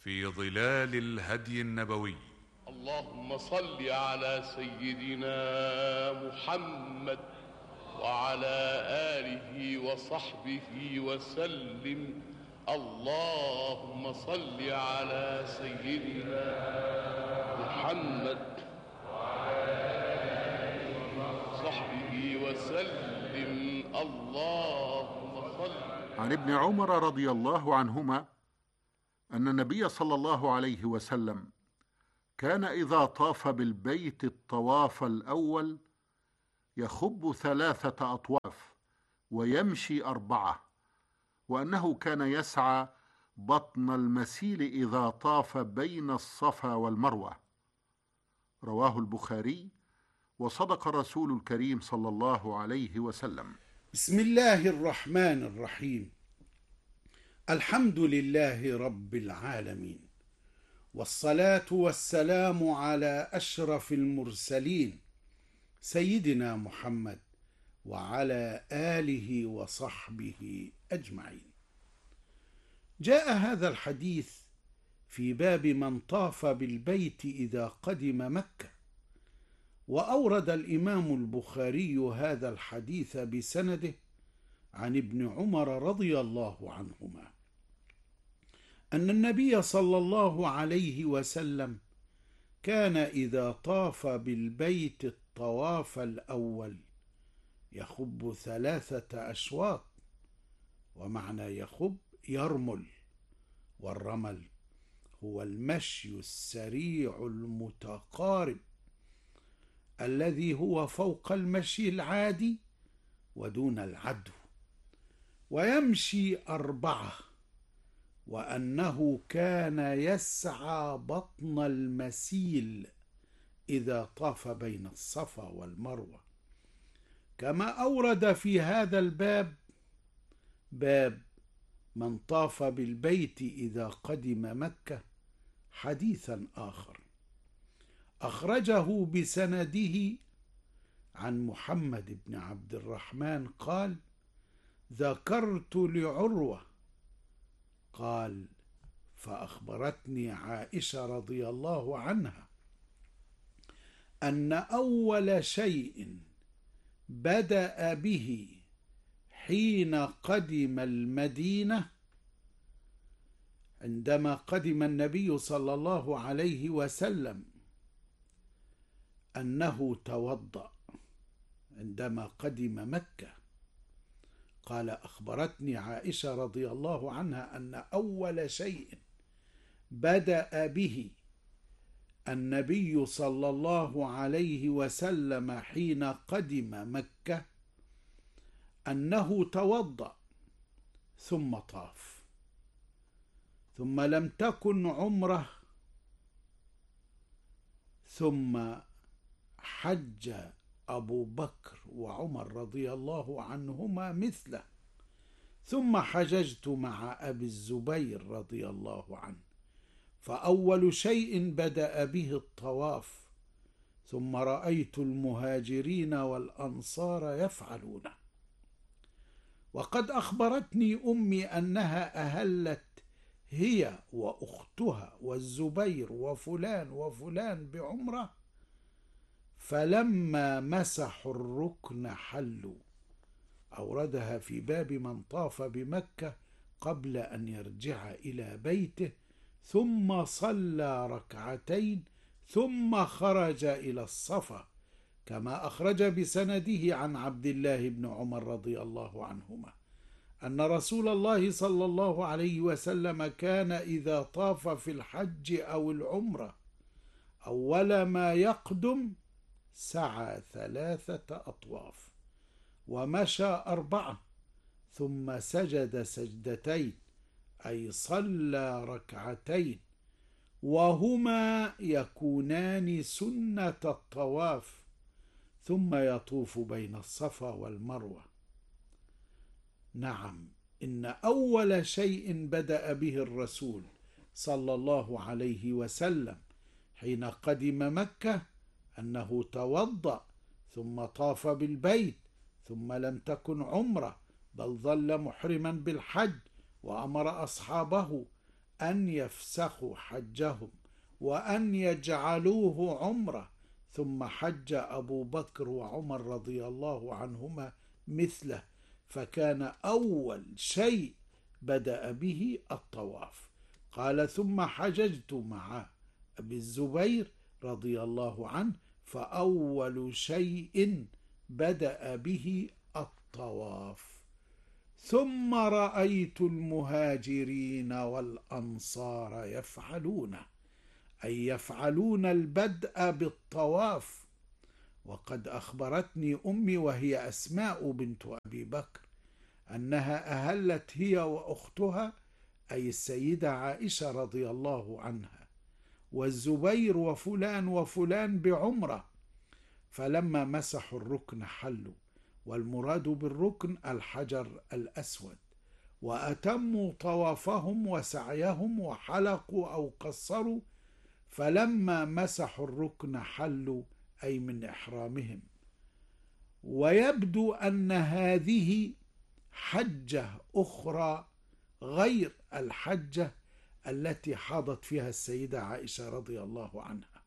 في ظلال الهدي النبوي. اللهم صل على سيدنا محمد وعلى آله وصحبه وسلم. اللهم صل على سيدنا محمد وعلى آله وصحبه وسلم. اللهم صل. عن ابن عمر رضي الله عنهما أن النبي صلى الله عليه وسلم كان إذا طاف بالبيت الطواف الأول يخب 3 أطواف ويمشي 4، وأنه كان يسعى بطن المسيل إذا طاف بين الصفا والمروة. رواه البخاري، وصدق الرسول الكريم صلى الله عليه وسلم. بسم الله الرحمن الرحيم. الحمد لله رب العالمين، والصلاة والسلام على أشرف المرسلين سيدنا محمد وعلى آله وصحبه أجمعين. جاء هذا الحديث في باب من طاف بالبيت إذا قدم مكة، وأورد الإمام البخاري هذا الحديث بسنده عن ابن عمر رضي الله عنهما أن النبي صلى الله عليه وسلم كان إذا طاف بالبيت الطواف الأول يخب 3 أشواط، ومعنى يخب يرمل، والرمل هو المشي السريع المتقارب الذي هو فوق المشي العادي ودون العدو، ويمشي 4، وأنه كان يسعى بطن المسيل إذا طاف بين الصفا والمروة. كما أورد في هذا الباب باب من طاف بالبيت إذا قدم مكة حديثا آخر أخرجه بسنده عن محمد بن عبد الرحمن قال: ذكرت لعروة قال: فأخبرتني عائشة رضي الله عنها أن أول شيء بدأ به حين قدم المدينة، عندما قدم النبي صلى الله عليه وسلم، أنه توضأ عندما قدم مكة. قال: أخبرتني عائشة رضي الله عنها أن أول شيء بدأ به النبي صلى الله عليه وسلم حين قدم مكة أنه توضأ ثم طاف، ثم لم تكن عمره، ثم حج أبو بكر وعمر رضي الله عنهما مثله، ثم حججت مع أبي الزبير رضي الله عنه، فأول شيء بدأ به الطواف، ثم رأيت المهاجرين والأنصار يفعلونه. وقد أخبرتني أمي أنها أهلت هي وأختها والزبير وفلان وفلان بعمرة، فلما مسحوا الركن حلوا. أوردها في باب من طاف بمكة قبل أن يرجع إلى بيته، ثم صلى 2 ثم خرج إلى الصفا، كما أخرج بسنده عن عبد الله بن عمر رضي الله عنهما أن رسول الله صلى الله عليه وسلم كان إذا طاف في الحج أو العمرة أول ما يقدم سعى 3 أطواف ومشى 4، ثم سجد 2 أي صلى 2 وهما يكونان سنة الطواف، ثم يطوف بين الصفا والمروة. نعم، إن أول شيء بدأ به الرسول صلى الله عليه وسلم حين قدم مكة أنه توضأ ثم طاف بالبيت، ثم لم تكن عمرة بل ظل محرما بالحج، وأمر أصحابه أن يفسخوا حجهم وأن يجعلوه عمرة، ثم حج أبو بكر وعمر رضي الله عنهما مثله، فكان أول شيء بدأ به الطواف. قال: ثم حججت مع أبي الزبير رضي الله عنه، فأول شيء بدأ به الطواف. ثم رأيت المهاجرين والأنصار يفعلونه، أي يفعلون البدء بالطواف. وقد أخبرتني أمي وهي أسماء بنت أبي بكر أنها أهلت هي وأختها، أي السيدة عائشة رضي الله عنها، والزبير وفلان وفلان بعمرة، فلما مسحوا الركن حلوا، والمراد بالركن الحجر الأسود، وأتموا طوافهم وسعيهم وحلقوا أو قصروا، فلما مسحوا الركن حلوا، أي من إحرامهم. ويبدو أن هذه حجة أخرى غير الحجة التي حاضت فيها السيدة عائشة رضي الله عنها.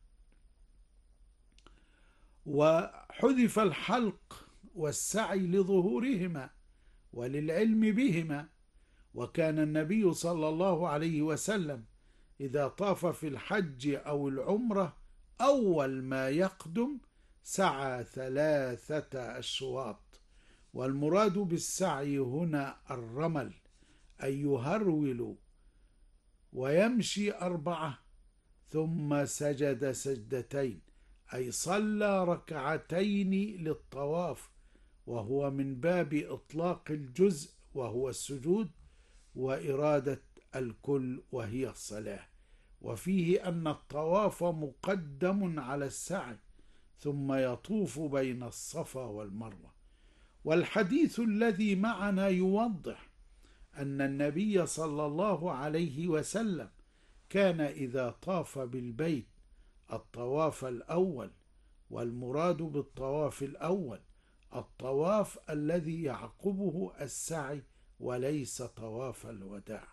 وحذف الحلق والسعي لظهورهما وللعلم بهما، وكان النبي صلى الله عليه وسلم إذا طاف في الحج أو العمرة أول ما يقدم سعى 3 أشواط، والمراد بالسعي هنا الرمل، أي يهرول ويمشي 4 ثم سجد سجدتين، أي صلى 2 للطواف، وهو من باب إطلاق الجزء وهو السجود، وإرادة الكل وهي الصلاة. وفيه أن الطواف مقدم على السعي، ثم يطوف بين الصفا والمروة. والحديث الذي معنا يوضح أن النبي صلى الله عليه وسلم كان إذا طاف بالبيت الطواف الأول، والمراد بالطواف الأول الطواف الذي يعقبه السعي وليس طواف الوداع.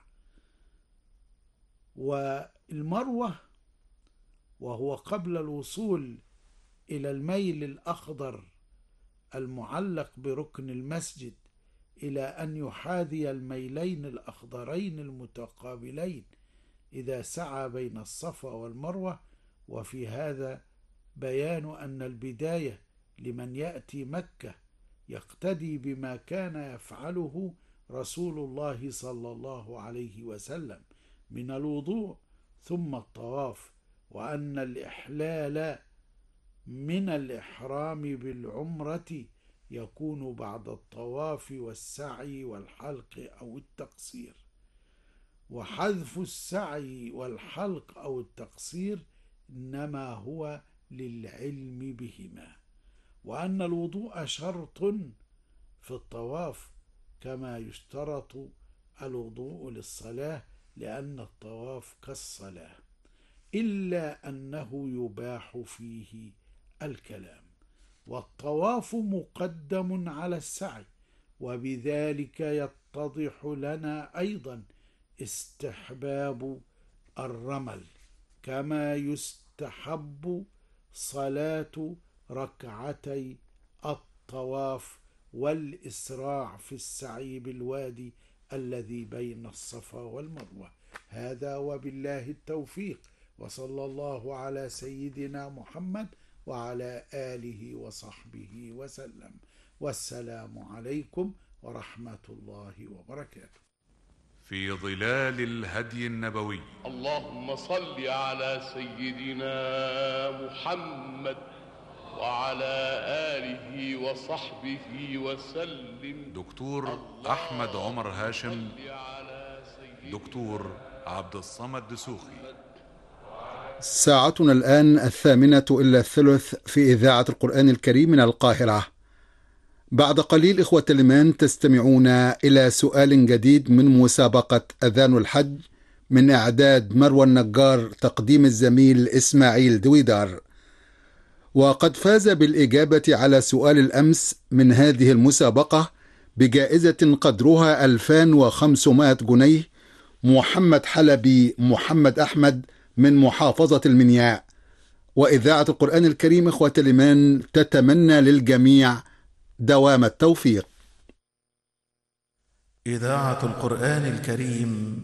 والمروة وهو قبل الوصول إلى الميل الأخضر المعلق بركن المسجد إلى أن يحاذي الميلين الأخضرين المتقابلين إذا سعى بين الصفا والمروة. وفي هذا بيان أن البداية لمن يأتي مكة يقتدي بما كان يفعله رسول الله صلى الله عليه وسلم من الوضوء ثم الطواف، وأن الإحلال من الإحرام بالعمرة يكون بعد الطواف والسعي والحلق أو التقصير، وحذف السعي والحلق أو التقصير إنما هو للعلم بهما، وأن الوضوء شرط في الطواف كما يشترط الوضوء للصلاة، لأن الطواف كالصلاة، إلا أنه يباح فيه الكلام. والطواف مقدم على السعي، وبذلك يتضح لنا أيضا استحباب الرمل، كما يستحب صلاة 2 الطواف والإسراع في السعي بالوادي الذي بين الصفا والمروة. هذا وبالله التوفيق، وصلى الله على سيدنا محمد وعلى آله وصحبه وسلم، والسلام عليكم ورحمة الله وبركاته. في ظلال الهدي النبوي. اللهم صل على سيدنا محمد وعلى آله وصحبه وسلم. دكتور أحمد عمر هاشم، دكتور عبد الصمد دسوخي. ساعتنا الآن 8:08 في إذاعة القرآن الكريم من القاهرة. بعد قليل إخوة الإيمان تستمعون إلى سؤال جديد من مسابقة أذان الحج من إعداد مروى النجار، تقديم الزميل إسماعيل دويدار. وقد فاز بالإجابة على سؤال الأمس من هذه المسابقة بجائزة قدرها 2500 جنيه، محمد حلبي محمد أحمد من محافظة المنياء. وإذاعة القرآن الكريم إخوة الإيمان تتمنى للجميع دوام التوفيق. إذاعة القرآن الكريم